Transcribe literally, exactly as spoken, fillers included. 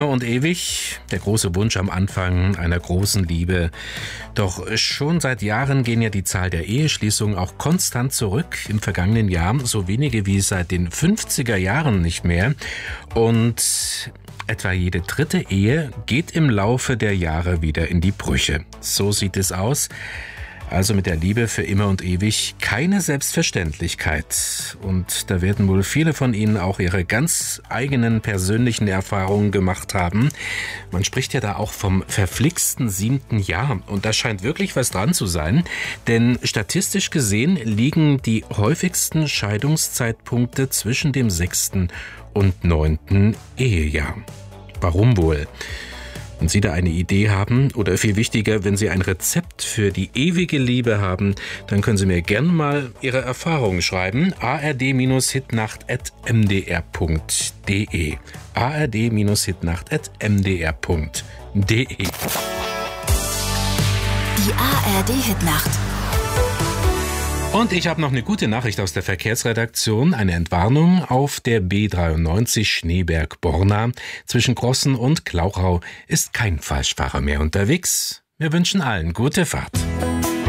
und ewig, der große Wunsch am Anfang einer großen Liebe. Doch schon seit Jahren gehen ja die Zahl der Eheschließungen auch konstant zurück. Im vergangenen Jahr so wenige wie seit den fünfziger Jahren nicht mehr. Und etwa jede dritte Ehe geht im Laufe der Jahre wieder in die Brüche. So sieht es aus. Also mit der Liebe für immer und ewig keine Selbstverständlichkeit. Und da werden wohl viele von Ihnen auch ihre ganz eigenen persönlichen Erfahrungen gemacht haben. Man spricht ja da auch vom verflixten siebten Jahr. Und da scheint wirklich was dran zu sein. Denn statistisch gesehen liegen die häufigsten Scheidungszeitpunkte zwischen dem sechsten und neunten Ehejahr. Warum wohl? Wenn Sie da eine Idee haben oder viel wichtiger, wenn Sie ein Rezept für die ewige Liebe haben, dann können Sie mir gerne mal Ihre Erfahrungen schreiben. a r d hitnacht at m d r punkt d e a r d hitnacht at m d r punkt d e Die A R D-Hitnacht. Und ich habe noch eine gute Nachricht aus der Verkehrsredaktion. Eine Entwarnung auf der B dreiundneunzig Schneeberg-Borna. Zwischen Grossen und Glauchau ist kein Falschfahrer mehr unterwegs. Wir wünschen allen gute Fahrt.